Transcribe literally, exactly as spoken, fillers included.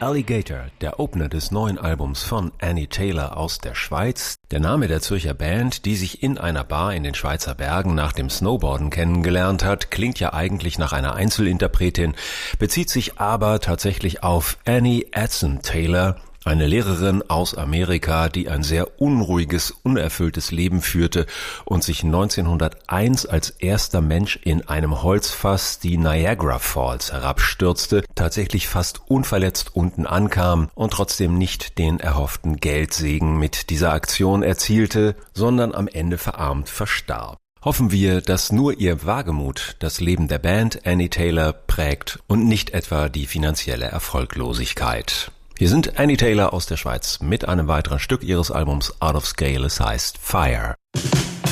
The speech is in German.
Alligator, der Opener des neuen Albums von Annie Taylor aus der Schweiz, der Name der Zürcher Band, die sich in einer Bar in den Schweizer Bergen nach dem Snowboarden kennengelernt hat, klingt ja eigentlich nach einer Einzelinterpretin, bezieht sich aber tatsächlich auf Annie Edson Taylor, eine Lehrerin aus Amerika, die ein sehr unruhiges, unerfülltes Leben führte und sich neunzehnhunderteins als erster Mensch in einem Holzfass die Niagara Falls herabstürzte, tatsächlich fast unverletzt unten ankam und trotzdem nicht den erhofften Geldsegen mit dieser Aktion erzielte, sondern am Ende verarmt verstarb. Hoffen wir, dass nur ihr Wagemut das Leben der Band Annie Taylor prägt und nicht etwa die finanzielle Erfolglosigkeit. Hier sind Annie Taylor aus der Schweiz mit einem weiteren Stück ihres Albums Out of Scale, es heißt Fire.